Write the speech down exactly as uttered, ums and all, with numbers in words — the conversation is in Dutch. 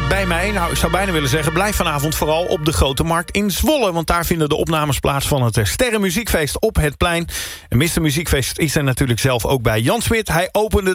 bij mij. Nou, ik zou bijna willen zeggen, blijf vanavond vooral op de Grote Markt in Zwolle. Want daar vinden de opnames plaats van het Sterrenmuziekfeest op het plein. En mister Muziekfeest is er natuurlijk zelf ook bij. Jan Smit, hij opende